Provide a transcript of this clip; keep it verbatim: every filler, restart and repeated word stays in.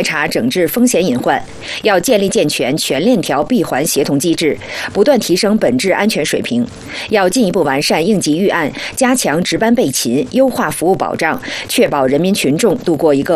查整治风险隐患，要建立健全全链条闭环协同机制，不断提升本质安全水平。要进一步完善应急预案，加强值班备勤，优化服务保障，确保人民群众度过一个